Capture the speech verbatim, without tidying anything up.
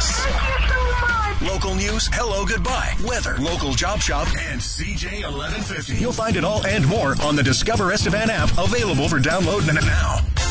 podcasts. Thank you so much. Local news, hello, goodbye, weather, local job shop, and C J eleven fifty. You'll find it all and more on the Discover Estevan app, available for download now.